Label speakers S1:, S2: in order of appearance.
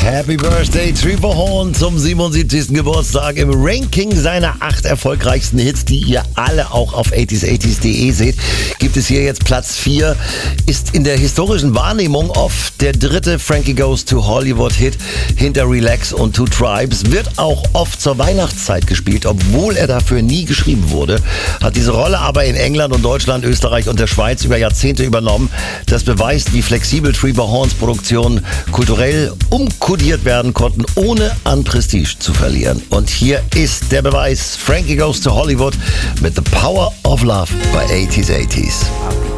S1: Happy Birthday, Trevor Horn, zum 77. Geburtstag. Im Ranking seiner 8 erfolgreichsten Hits, die ihr alle auch auf 80s80s.de seht, gibt es hier jetzt Platz 4. Ist in der historischen Wahrnehmung oft der dritte Frankie Goes to Hollywood Hit hinter Relax und Two Tribes. Wird auch oft zur Weihnachtszeit gespielt, obwohl er dafür nie geschrieben wurde. Hat diese Rolle aber in England und Deutschland, Österreich und der Schweiz über Jahrzehnte übernommen. Das beweist, wie flexibel Trevor Horns Produktionen kulturell umkodiert werden konnten, ohne an Prestige zu verlieren. Und hier ist der Beweis. Frankie Goes to Hollywood mit The Power of Love bei 80s80s.